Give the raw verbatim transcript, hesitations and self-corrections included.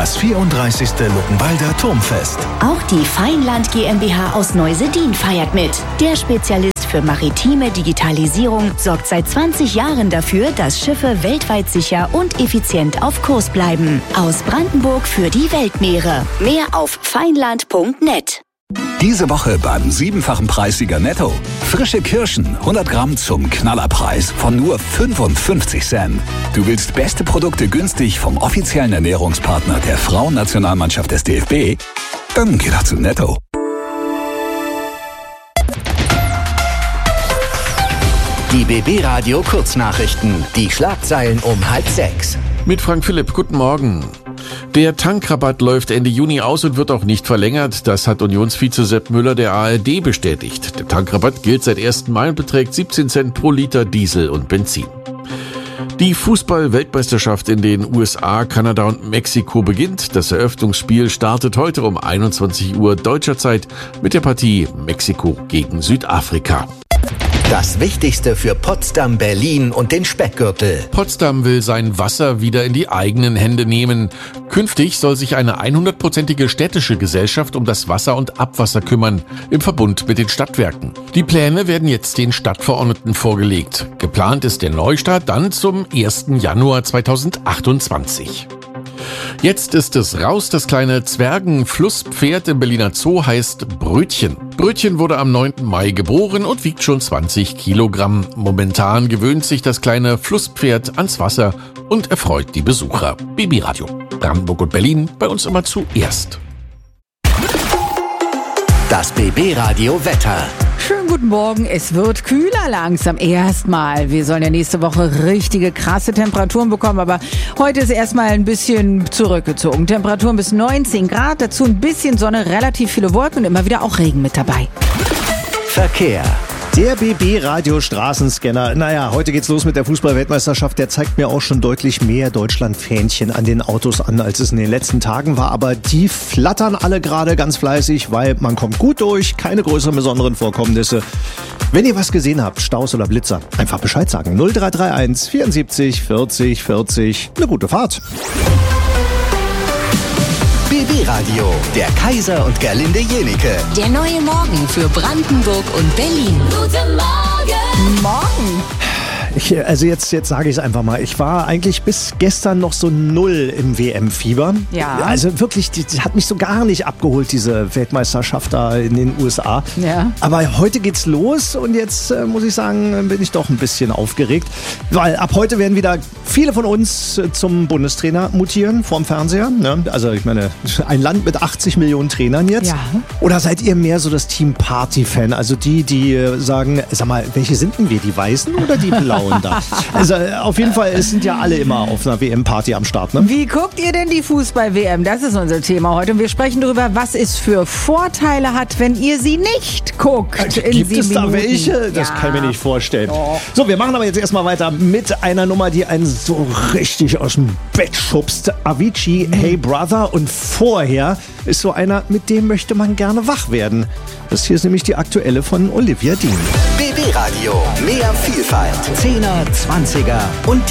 Das vierunddreißigste Luckenwalder Turmfest. Auch die Feinland GmbH aus Neusedin feiert mit. Der Spezialist für maritime Digitalisierung sorgt seit zwanzig Jahren dafür, dass Schiffe weltweit sicher und effizient auf Kurs bleiben. Aus Brandenburg für die Weltmeere. Mehr auf feinland punkt net. Diese Woche beim siebenfachen Preissieger Netto. Frische Kirschen, hundert Gramm zum Knallerpreis von nur fünfundfünfzig Cent. Du willst beste Produkte günstig vom offiziellen Ernährungspartner der Frauennationalmannschaft des D F B? Dann geh doch zu Netto. Die B B-Radio Kurznachrichten. Die Schlagzeilen um halb sechs. Mit Frank Philipp, guten Morgen. Der Tankrabatt läuft Ende Juni aus und wird auch nicht verlängert. Das hat Unionsvize Sepp Müller der A R D bestätigt. Der Tankrabatt gilt seit ersten Mai und beträgt siebzehn Cent pro Liter Diesel und Benzin. Die Fußball-Weltmeisterschaft in den U S A, Kanada und Mexiko beginnt. Das Eröffnungsspiel startet heute um einundzwanzig Uhr deutscher Zeit mit der Partie Mexiko gegen Südafrika. Das Wichtigste für Potsdam, Berlin und den Speckgürtel. Potsdam will sein Wasser wieder in die eigenen Hände nehmen. Künftig soll sich eine hundertprozentige städtische Gesellschaft um das Wasser und Abwasser kümmern, im Verbund mit den Stadtwerken. Die Pläne werden jetzt den Stadtverordneten vorgelegt. Geplant ist der Neustart dann zum ersten Januar zweitausendachtundzwanzig. Jetzt ist es raus. Das kleine Zwergenflusspferd im Berliner Zoo heißt Brötchen. Brötchen wurde am neunten Mai geboren und wiegt schon zwanzig Kilogramm. Momentan gewöhnt sich das kleine Flusspferd ans Wasser und erfreut die Besucher. B B-Radio. Brandenburg und Berlin, bei uns immer zuerst. Das B B-Radio Wetter. Schönen guten Morgen, es wird kühler langsam erstmal. Wir sollen ja nächste Woche richtige krasse Temperaturen bekommen, aber heute ist erstmal ein bisschen zurückgezogen. Temperaturen bis neunzehn Grad, dazu ein bisschen Sonne, relativ viele Wolken und immer wieder auch Regen mit dabei. Verkehr. Der B B-Radio-Straßenscanner. Naja, heute geht's los mit der Fußball-Weltmeisterschaft. Der zeigt mir auch schon deutlich mehr Deutschland-Fähnchen an den Autos an, als es in den letzten Tagen war. Aber die flattern alle gerade ganz fleißig, weil man kommt gut durch, keine größeren besonderen Vorkommnisse. Wenn ihr was gesehen habt, Staus oder Blitzer, einfach Bescheid sagen. null drei drei eins vierundsiebzig vierzig vierzig. Eine gute Fahrt. B B-Radio, der Kaiser und Gerlinde Jenike. Der neue Morgen für Brandenburg und Berlin. Guten Morgen! Morgen! Ich, also jetzt, jetzt sage ich es einfach mal. Ich war eigentlich bis gestern noch so null im W M-Fieber. Ja. Also wirklich, die, die hat mich so gar nicht abgeholt, diese Weltmeisterschaft da in den U S A. Ja. Aber heute geht's los und jetzt äh, muss ich sagen, bin ich doch ein bisschen aufgeregt. Weil ab heute werden wieder viele von uns äh, zum Bundestrainer mutieren vorm Fernseher. Ne? Also ich meine, ein Land mit achtzig Millionen Trainern jetzt. Ja. Oder seid ihr mehr so das Team Party-Fan? Also die, die äh, sagen, sag mal, welche sind denn wir? Die Weißen oder die Blauen? Da. Also auf jeden Fall, es sind ja alle immer auf einer W M-Party am Start. Ne? Wie guckt ihr denn die Fußball-W M? Das ist unser Thema heute. Und wir sprechen darüber, was es für Vorteile hat, wenn ihr sie nicht guckt. In Gibt es da Minuten. welche? Das Ja. kann ich mir nicht vorstellen. Doch. So, wir machen aber jetzt erstmal weiter mit einer Nummer, die einen so richtig aus dem Bett schubst. Avicii, Mhm. Hey Brother. Und vorher ist so einer, mit dem möchte man gerne wach werden. Das hier ist nämlich die aktuelle von Olivia Dean. B B-Radio, mehr Vielfalt. Zehner, Zwanziger und